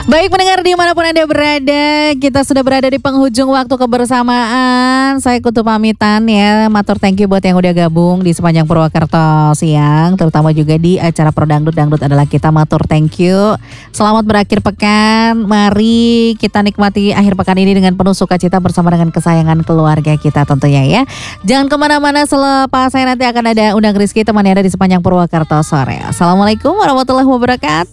Baik pendengar dimanapun Anda berada, kita sudah berada di penghujung waktu kebersamaan. Saya Kutu pamitan ya, matur thank you buat yang udah gabung di sepanjang Purwakarta siang, terutama juga di acara Prodangdut Dangdut adalah kita matur thank you. Selamat berakhir pekan, mari kita nikmati akhir pekan ini dengan penuh sukacita bersama dengan kesayangan keluarga kita tentunya ya. Jangan kemana-mana, selepas saya nanti akan ada Undang Rizky temani Anda di sepanjang Purwakarta sore. Assalamualaikum warahmatullahi wabarakatuh.